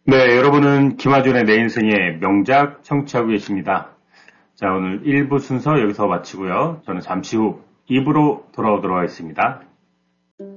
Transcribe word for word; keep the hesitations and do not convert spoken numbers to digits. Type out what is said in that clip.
네, 여러분은 김하준의 내 인생의 명작 청취하고 계십니다. 자, 오늘 일 부 순서 여기서 마치고요. 저는 잠시 후 이 부로 돌아오도록 하겠습니다.